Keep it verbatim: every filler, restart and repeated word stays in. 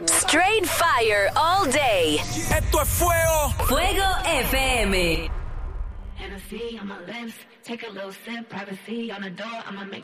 Straight fire all day. Esto es fuego. Fuego F M. Hennessy on my lips, take a little sip, privacy on the door, I'ma make